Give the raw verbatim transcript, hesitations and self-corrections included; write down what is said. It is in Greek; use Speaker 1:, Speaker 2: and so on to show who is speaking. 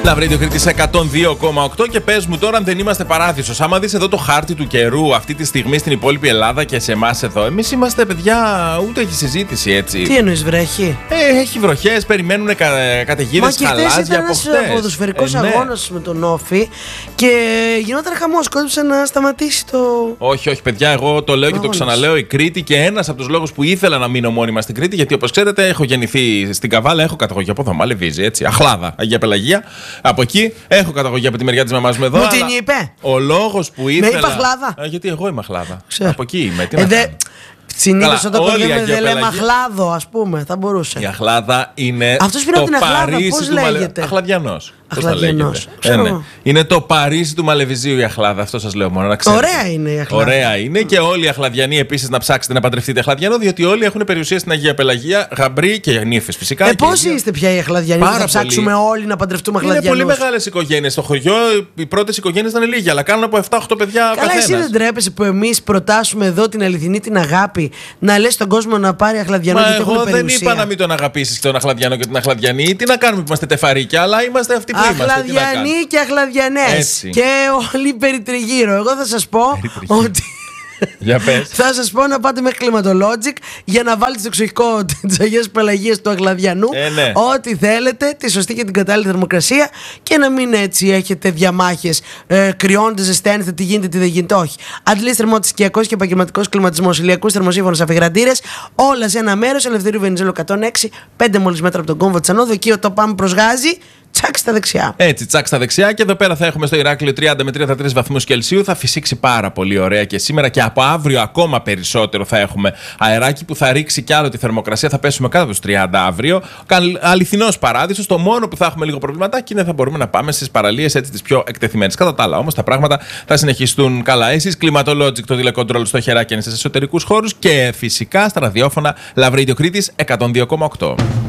Speaker 1: Love Radio Κρήτης εκατόν δύο κόμμα οκτώ και πες μου τώρα αν δεν είμαστε παράδεισος. Άμα δεις εδώ το χάρτη του καιρού αυτή τη στιγμή στην υπόλοιπη Ελλάδα και σε εμάς εδώ, εμείς είμαστε παιδιά, ούτε έχει συζήτηση έτσι.
Speaker 2: Τι εννοείς, βρέχει?
Speaker 1: Ε, έχει βροχές, περιμένουν κα, καταιγίδες χαλάζια από χτες.
Speaker 2: Ήταν ένας ποδοσφαιρικός ε, ναι. αγώνας με τον Όφη και γινόταν χαμός, κόντουσε να σταματήσει το...
Speaker 1: Όχι, όχι παιδιά, εγώ το λέω αγώνας. Και το ξαναλέω, η Κρήτη και ένας από τους λόγους που ήθελα να μείνω μόνιμα στην Κρήτη, γιατί όπως ξέρετε έχω γεννηθεί στην Καβάλα, έχω καταγωγή από Θωμά, Λεβίζη, έτσι, Αχλάδα, Αγία Πελαγία. Από εκεί έχω καταγωγή από τη μεριά της μαμάς μου εδώ.
Speaker 2: Μου την είπε.
Speaker 1: Ο λόγος που ήθελα.
Speaker 2: Με είπα Αχλάδα.
Speaker 1: Α, γιατί εγώ είμαι Αχλάδα. Από εκεί είμαι. Τι
Speaker 2: ε,
Speaker 1: να
Speaker 2: δε... Συνήθως όταν το
Speaker 1: λέμε
Speaker 2: δεν λέμε Αχλάδο, ας πούμε, θα μπορούσε.
Speaker 1: Η Αχλάδα είναι.
Speaker 2: Αυτός πήρε
Speaker 1: το
Speaker 2: από την Αχλάδα,
Speaker 1: Παρίσι
Speaker 2: πώς
Speaker 1: του
Speaker 2: λέγεται?
Speaker 1: Μαλε... Αχλαδιανός.
Speaker 2: Αχλαδιανός.
Speaker 1: Ε, ναι. Είναι το Παρίσι του Μαλεβιζίου η Αχλάδα, αυτό σας λέω μόνο να ξέρετε.
Speaker 2: Ωραία είναι η Αχλάδα.
Speaker 1: Ωραία είναι και όλοι οι Αχλαδιανοί επίσης να ψάξετε να παντρευτείτε Αχλαδιανό, διότι όλοι έχουν περιουσία στην Αγία Πελαγία, γαμπροί και νύφες φυσικά.
Speaker 2: Ε, πόσοι είστε πια οι Αχλαδιανοί που θα ψάξουμε όλοι να παντρευτούμε Αχλαδιανούς?
Speaker 1: Είναι πολύ μεγάλες οικογένειες. Στο χωριό οι πρώτες οικογένειες ήταν λίγοι, αλλά κάνουν από επτά οχτώ παιδιά.
Speaker 2: Καλά, εσύ δεν τρέπεσαι που εμείς προτάσουμε εδώ την αληθινή την αγάπη να λες στον κόσμο να πάρει Αχλαδιανό?
Speaker 1: Μα εγώ δεν είπα να μην τον αγαπήσεις τον Αχλαδιανό και την Αχλαδιανή. Τι να κάνουμε που είμαστε τεφαρίκια, αλλά είμαστε αυτοί που είμαστε.
Speaker 2: Αχλαδιανοί και Αχλαδιανές. Και όλοι περιτριγύρω. Εγώ θα σας πω ότι.
Speaker 1: Για πες.
Speaker 2: Θα σας πω να πάτε με Climatologic για να βάλετε στο εξοχικό της Αγίας Πελαγίας του Αχλαδιανού
Speaker 1: ε, ναι.
Speaker 2: ό,τι θέλετε, τη σωστή και την κατάλληλη θερμοκρασία, και να μην έτσι έχετε διαμάχες, ε, κρυώνετε, ζεσταίνετε, τι γίνεται, τι δεν γίνεται. Όχι. Αντλής θερμότητας, οικιακός και επαγγελματικός κλιματισμός, ηλιακούς θερμοσύμφωνους, αφιγραντήρες, όλα σε ένα μέρος. Ελευθερίου Βενιζέλου εκατόν έξι, πέντε μόλις μέτρα από τον κόμβο της Ανόδου. Εκεί το πάμε προς Γάζι. Τσακ στα δεξιά.
Speaker 1: Έτσι, τσακ στα δεξιά. Και εδώ πέρα θα έχουμε στο Ηράκλειο τριάντα με τριάντα τρεις βαθμούς Κελσίου. Θα φυσήξει πάρα πολύ ωραία και σήμερα και από αύριο ακόμα περισσότερο θα έχουμε αεράκι που θα ρίξει κι άλλο τη θερμοκρασία. Θα πέσουμε κάτω από τους τριάντα αύριο. Αληθινός παράδεισος. Το μόνο που θα έχουμε λίγο προβληματάκι είναι θα μπορούμε να πάμε στις παραλίες έτσι τις πιο εκτεθειμένες. Κατά τα άλλα όμως τα πράγματα θα συνεχιστούν καλά. Εσείς Climatologic, το τηλεκοντρόλ στο χεράκι είναι στις εσωτερικούς χώρους και φυσικά στα ραδιόφωνα Love Radio Κρήτης εκατόν δύο κόμμα οκτώ.